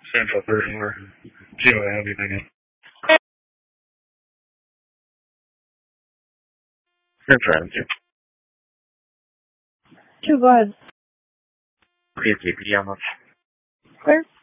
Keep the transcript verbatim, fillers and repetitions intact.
Central third floor. Geo, have you been in? Central Avenue. Two, go ahead. Please keep it on. Clear.